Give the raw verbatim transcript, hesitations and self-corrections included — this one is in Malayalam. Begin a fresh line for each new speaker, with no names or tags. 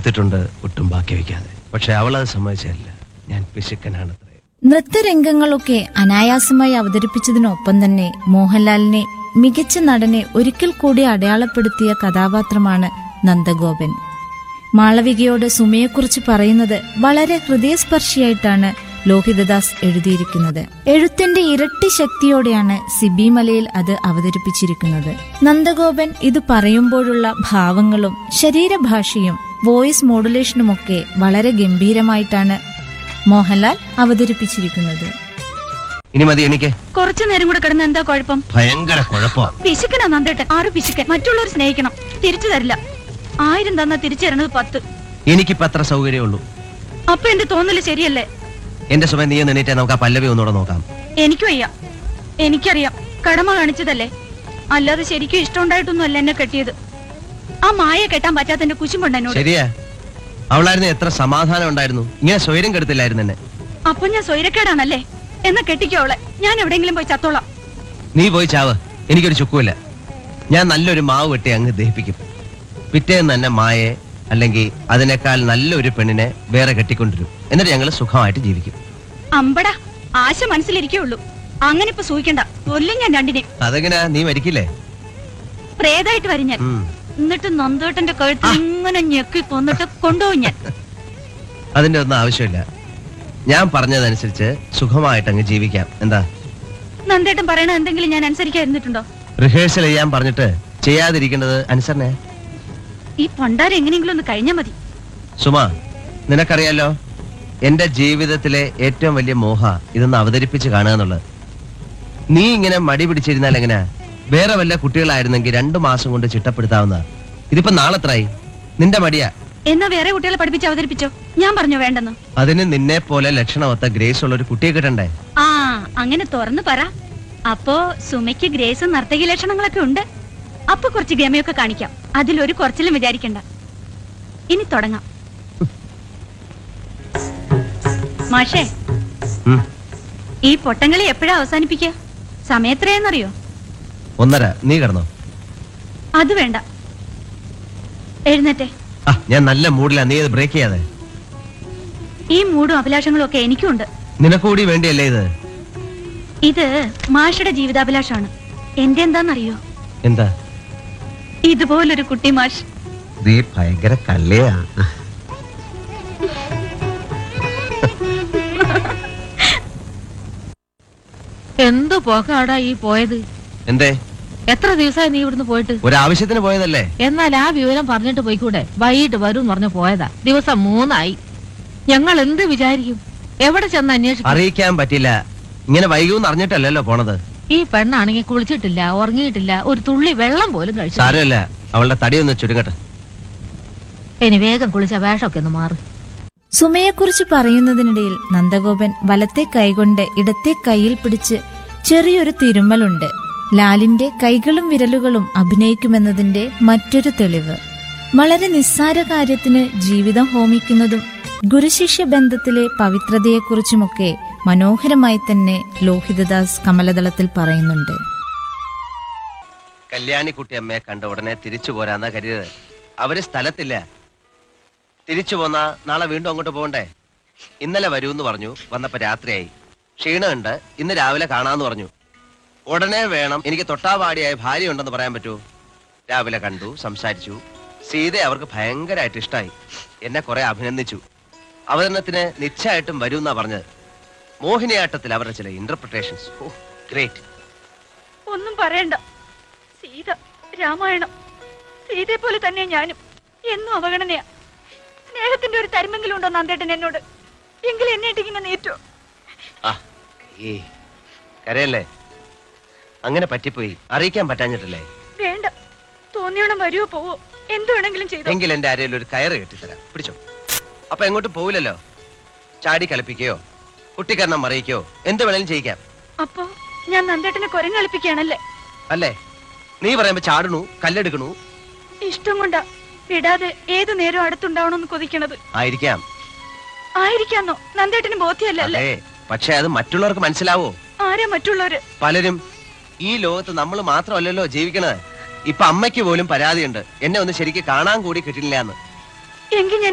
കൊടുത്തിട്ടുണ്ട്, ഒട്ടും ബാക്കി വയ്ക്കാതെ. പക്ഷെ അവളത് സമ്മതിച്ചില്ല. ഞാൻ പിശുക്കനാണത്രേ.
നൃത്തരംഗങ്ങളൊക്കെ അനായാസമായി അവതരിപ്പിച്ചതിനൊപ്പം തന്നെ മോഹൻലാലിനെ മികച്ച നടനെ ഒരിക്കൽ കൂടി അടയാളപ്പെടുത്തിയ കഥാപാത്രമാണ് നന്ദഗോപൻ. മാളവികയോട് സുമയെക്കുറിച്ച് പറയുന്നത് വളരെ ഹൃദയസ്പർശിയായിട്ടാണ് ലോഹിതദാസ് എഴുതിയിരിക്കുന്നത്. എഴുത്തിന്റെ ഇരട്ടി ശക്തിയോടെയാണ് സിബി മലയിൽ അത് അവതരിപ്പിച്ചിരിക്കുന്നത്. നന്ദഗോപൻ ഇത് പറയുമ്പോഴുള്ള ഭാവങ്ങളും ശരീരഭാഷയും വോയിസ് മോഡുലേഷനുമൊക്കെ വളരെ ഗംഭീരമായിട്ടാണ് മോഹൻലാൽ അവതരിപ്പിച്ചിരിക്കുന്നത്.
ഇനി മതി എനിക്ക്.
കുറച്ചു നേരം കൂടെ കിടന്ന് എന്താ കുഴപ്പം?
ഭയങ്കര കുഴപ്പം.
പിശുക്കനാ നന്ദേട്ടൻ. ആറ് പിശുക്കൻ. മറ്റുള്ളവർ സ്നേഹിക്കണം, തിരിച്ചു തരില്ല. ആയിരം തന്നാ തിരിച്ചു തരണത് പത്ത്.
എനിക്കിപ്പോ അത്ര സൗകര്യമുള്ളൂ.
അപ്പൊ എന്റെ തോന്നല് ശരിയല്ലേ?
എന്റെ സുമ, നീ നിന്നിട്ടേ നമുക്ക് ആ പല്ലവി ഒന്നുകൂടെ നോക്കാം.
എനിക്കും വയ്യ. എനിക്കറിയാം, കടമ കാണിച്ചതല്ലേ, അല്ലാതെ ശരിക്കും ഇഷ്ടമുണ്ടായിട്ടൊന്നും അല്ല എന്നെ കെട്ടിയത്. ആ മായ കെട്ടാൻ പറ്റാത്ത എന്റെ കുശുമ്പുണ്ട് എന്നോട്.
ശരിയാ, അവളായിരുന്നു എത്ര സമാധാനം ഉണ്ടായിരുന്നു. ഇങ്ങനെ സ്വൈര്യം കെടുത്തില്ലായിരുന്നു എന്നെ.
അപ്പൊ ഞാൻ സ്വൈരക്കേടാണല്ലേ? എന്നാ കെട്ടിക്കോ അവളെ. ഞാൻ എവിടെയെങ്കിലും പോയി ചത്തോളാം.
നീ പോയി ചാവ്, എനിക്കൊരു ചുക്കുമില്ല. ഞാൻ നല്ലൊരു മാവ് വെട്ടി അങ്ങ് ദഹിപ്പിക്കും. പിറ്റേന്ന് തന്നെ മായെ അല്ലെങ്കിൽ അതിനേക്കാൾ നല്ലൊരു പെണ്ണിനെ വേറെ കെട്ടിക്കൊണ്ടിരും. എന്നിട്ട് ഞങ്ങൾ സുഖമായിട്ട് ജീവിക്കും.
അമ്പടാ, ആശ മനസ്സിലിരിക്കുള്ളൂ. അങ്ങനെ ഇപ്പൊ സൂഹിക്കണ്ട, കൊല്ലും ഞാൻ രണ്ടിനെ.
അതെങ്ങനാ, നീ മരിക്കില്ലേ?
പ്രേതായിട്ട് വരും ഞാൻ. എന്നിട്ട് നന്ദേട്ടന്റെ കഴുത്ത് ഇങ്ങനെ ഞെക്കി കൊന്നിട്ട് കൊണ്ടുപോകും ഞാൻ.
അതിന്റെ ഒന്നും ആവശ്യമില്ല. ഞാൻ പറഞ്ഞതനുസരിച്ച് സുഖമായിട്ട് അങ്ങ് ജീവിക്കാം. എന്താ?
നന്ദേട്ടൻ പറയണ എന്തെങ്കിലും ഞാൻ അനുസരിക്കാതിരുന്നിട്ടുണ്ടോ?
റിഹേഴ്സൽ ചെയ്യാൻ പറഞ്ഞിട്ട് ചെയ്യാതിരിക്കേണ്ടത് അനുസരണേ.
ഈ പണ്ടാരം എങ്ങനെയെങ്കിലും ഒന്ന് കഴിഞ്ഞാ മതി.
സുമ, നിനക്കറിയാലോ എന്റെ ജീവിതത്തിലെ ഏറ്റവും വലിയ മോഹ ഇതൊന്ന് അവതരിപ്പിച്ച് കാണുക എന്നുള്ളത്. നീ ഇങ്ങനെ മടി പിടിച്ചിരുന്നാൽ എങ്ങനെയാ? വേറെ വല്ല കുട്ടികളായിരുന്നെങ്കിൽ രണ്ടു മാസം കൊണ്ട് ചിട്ടപ്പെടുത്താവുന്ന. ഇതിപ്പോ നാളെത്രായി? നിന്റെ മടിയാ.
എന്നാ വേറെ കുട്ടികളെ പഠിപ്പിച്ച് അവതരിപ്പിച്ചോ. ഞാൻ പറഞ്ഞോ വേണ്ടെന്ന്?
അതിന് നിന്നെ പോലെ ലക്ഷണമൊത്ത ഗ്രേസ് ഉള്ള ഒരു കുട്ടിയെ കിട്ടണ്ടേ?
ആ, അങ്ങനെ തുറന്നു പറ. അപ്പോ സുമയ്ക്ക് ഗ്രേസും നർത്തകി ലക്ഷണങ്ങളൊക്കെ ഉണ്ട്. അപ്പൊ കുറച്ച് ഗമയൊക്കെ കാണിക്കാം. അതിലൊരു കുറച്ചിലും വിചാരിക്കണ്ട. ഇനി തുടങ്ങാം. മാഷേ, ഈ പൊട്ടങ്ങളി എപ്പോഴാ അവസാനിപ്പിക്കുക? സമയത്രയെന്നറിയോ?
ഒന്നര. നീ കിടന്നോ?
അത് വേണ്ട, എഴുന്നേറ്റെ.
ആ, ഞാൻ നല്ല മൂഡിലാ. നീ ഇത് ബ്രേക്ക് ചെയ്യാതെ.
ഈ മൂടും അഭിലാഷങ്ങളും ഒക്കെ എനിക്കുണ്ട്.
നിനക്കൂടി വേണ്ടിയല്ലേ ഇത്?
ഇത് മാഷയുടെ ജീവിതാഭിലാഷമാണ്. എന്റെ എന്താന്നറിയോ?
എന്താ?
ഇതുപോലൊരു കുട്ടി മാഷ്.
നീ ഭയങ്കര കള്ളിയാ.
എന്തു പോക്കാടാ ഈ പോയത്?
എന്തേ?
എത്ര ദിവസമായി നീ ഇവിടുന്ന് പോയിട്ട്?
ഒരാവശ്യത്തിന് പോയതല്ലേ?
എന്നാൽ ആ വിവരം പറഞ്ഞിട്ട് പോയിക്കൂടെ? വൈകിട്ട് വരും പറഞ്ഞ് പോയതാ. ദിവസം മൂന്നായി. ഞങ്ങൾ എന്ത് വിചാരിക്കും? എവിടെ ചെന്ന് അന്വേഷിക്കും?
അറിയിക്കാൻ പറ്റില്ല. ഇങ്ങനെ വൈകുമെന്ന് അറിഞ്ഞിട്ടല്ലല്ലോ പോണത്.
ഈ പെണ്ണാണെങ്കിൽ കുളിച്ചിട്ടില്ല, ഉറങ്ങിയിട്ടില്ല, ഒരു തുള്ളി വെള്ളം പോലും കഴിച്ചു.
സാരമില്ല, അവളുടെ തടിയൊന്ന് ചുരുങ്ങട്ടെ.
ഇനി വേഗം കുളിച്ച വേഷമൊക്കെ ഒന്ന് മാറും.
സുമയെക്കുറിച്ച് പറയുന്നതിനിടയിൽ നന്ദഗോപൻ വലത്തെ കൈകൊണ്ട് ഇടത്തെ കൈയിൽ പിടിച്ച് ചെറിയൊരു തിരുമ്മലുണ്ട്. ലാലിന്റെ കൈകളും വിരലുകളും അഭിനയിക്കുമെന്നതിന്റെ മറ്റൊരു തെളിവ്. വളരെ നിസ്സാര കാര്യത്തിന് ജീവിതം ഹോമിക്കുന്നതും ഗുരുശിഷ്യ ബന്ധത്തിലെ പവിത്രതയെക്കുറിച്ചുമൊക്കെ മനോഹരമായി തന്നെ ലോഹിതദാസ് കമലദളത്തിൽ പറയുന്നുണ്ട്.
കല്യാണിക്കുട്ടി അമ്മയെ കണ്ട ഉടനെ തിരിച്ചു പോരാന്നാ കരുതത്. അവര് സ്ഥലത്തില്ല. തിരിച്ചു പോന്നാ നാളെ വീണ്ടും അങ്ങോട്ട് പോകണ്ടേ? ഇന്നലെ വരൂന്ന് പറഞ്ഞു. വന്നപ്പോ രാത്രിയായി. ക്ഷീണമുണ്ട്, ഇന്ന് രാവിലെ കാണാന്ന് പറഞ്ഞു. ഉടനെ വേണം. എനിക്ക് തൊട്ടാവാടിയായ ഭാര്യ ഉണ്ടെന്ന് പറയാൻ പറ്റൂ? രാവിലെ കണ്ടു, സംസാരിച്ചു. സീതയെ അവർക്ക് ഭയങ്കരമായിട്ട് ഇഷ്ടമായി. എന്നെ കുറെ അഭിനന്ദിച്ചു. അവതരണത്തിന് നിശ്ചയമായിട്ടും വരൂന്നാ പറഞ്ഞത്. മോഹിനിയാട്ടത്തിൽ അവരുടെ ചില ഇന്റർപ്രിട്ടേഷൻസ് ഗ്രേറ്റ്.
ഒന്നും പറയണ്ട. സീത, രാമായണം. സീതയെ പോലെ തന്നെ ഞാനും. എന്നും അവഗണനയാ. സ്നേഹത്തിന്റെ ഒരു തരുമെങ്കിലും ഉണ്ടോ നന്ദേട്ടൻ എന്നോട്? എങ്കിലും എന്നിട്ട് ഇങ്ങനെ നേറ്റോ?
ആ, ഈ കരയല്ലേ? അങ്ങനെ പറ്റിപ്പോയി. അറിയിക്കാൻ പറ്റാഞ്ഞിട്ടല്ലേ?
വേണ്ട, തോന്നിയോണം വരുവോ പോവോ എന്ത് വേണമെങ്കിലും ചെയ്തു.
എങ്കിൽ എന്റെ ആരെയും ഒരു കയറ് കെട്ടിത്തരാം. പിടിച്ചോ. അപ്പൊ എങ്ങോട്ടും പോവില്ലല്ലോ. ചാടി കളിപ്പിക്കയോ കുട്ടിക്കരണം മറിയിക്കോ എന്ത് വേണേലും ചെയ്യിക്കാം.
അപ്പോ ഞാൻ നന്ദേട്ടനെ കുരങ്ങളിപ്പിക്കുകയാണല്ലേ?
അല്ലേ? നീ പറയുമ്പോ ചാടണു, കല്ലെടുക്കണു.
ഇഷ്ടം കൊണ്ടാ വിടാതെ ഏതു നേരം അടുത്തുണ്ടാവണമെന്ന് കൊതിക്കണത്.
ആയിരിക്കാം.
ആയിരിക്കാന്നോ? നന്ദേട്ടന് ബോധ്യല്ലേ?
പക്ഷെ അത് മറ്റുള്ളവർക്ക് മനസ്സിലാവോ?
ആരാ മറ്റുള്ളവര്?
പലരും. ഈ ലോകത്ത് നമ്മൾ മാത്രമല്ലല്ലോ ജീവിക്കണത്. ഇപ്പൊ അമ്മയ്ക്ക് പോലും പരാതിയുണ്ട്, എന്നെ ഒന്ന് ശരിക്ക് കാണാൻ കൂടി കിട്ടില്ല എന്ന്.
എങ്കിൽ ഞാൻ